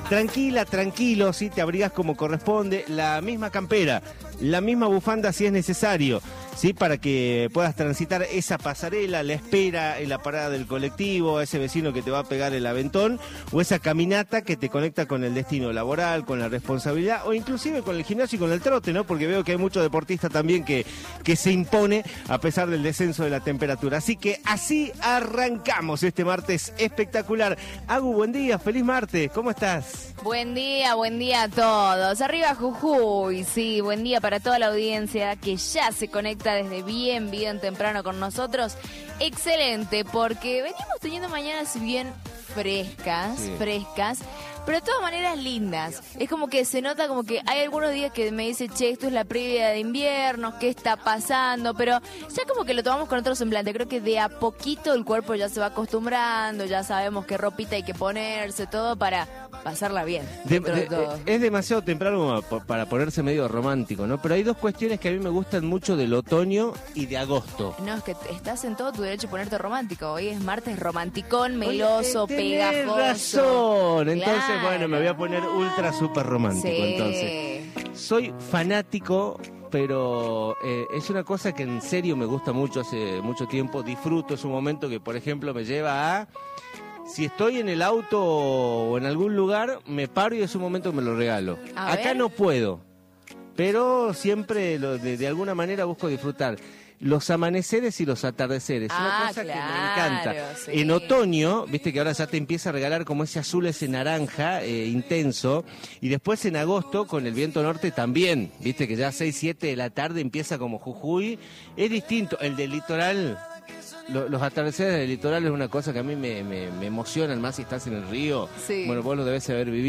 tranquila, tranquilo, ¿sí? Te abrigas como corresponde, la misma campera, la misma bufanda si es necesario, ¿sí? Para que puedas transitar esa pasarela, la espera en la parada del colectivo, a ese vecino que te va a pegar el aventón, o esa caminata que te conecta con el destino laboral, con la responsabilidad, o inclusive con el gimnasio y con el trote, ¿no? Porque veo que hay muchos deportistas también que se impone a pesar del descenso de la temperatura. Así que así arrancamos este martes espectacular. Agu, buen día, feliz martes, ¿cómo estás? Buen día a todos. Arriba Jujuy, sí, buen día para toda la audiencia que ya se conecta desde bien temprano con nosotros. Excelente, porque venimos teniendo mañanas bien frescas, pero de todas maneras lindas. Es como que se nota como que hay algunos días que me dicen, che, esto es la previa de invierno, ¿qué está pasando? Pero ya como que lo tomamos con otro semblante. Creo que de a poquito el cuerpo ya se va acostumbrando, ya sabemos qué ropita hay que ponerse, todo para pasarla bien. Es demasiado temprano para ponerse medio romántico, ¿no? Pero hay dos cuestiones que a mí me gustan mucho del otoño y de agosto. No, es que estás en todo tu derecho a ponerte romántico. Hoy es martes romanticón, meloso, pegajoso. Razón. Entonces, claro, bueno, me voy a poner ultra súper romántico. Sí. Entonces, soy fanático, pero es una cosa que en serio me gusta mucho hace mucho tiempo. Disfruto, es un momento que, por ejemplo, me lleva a... Si estoy en el auto o en algún lugar, me paro y es un momento que me lo regalo. Acá no puedo, pero siempre de alguna manera busco disfrutar. Los amaneceres y los atardeceres, una cosa claro, que me encanta. Sí. En otoño, viste que ahora ya te empieza a regalar como ese azul, ese naranja intenso, y después en agosto con el viento norte también, viste que ya 6, 7 de la tarde empieza como Jujuy, es distinto. El del litoral, los atardeceres del litoral es una cosa que a mí me emocionan más si estás en el río. Sí. Bueno, vos lo debes haber vivido.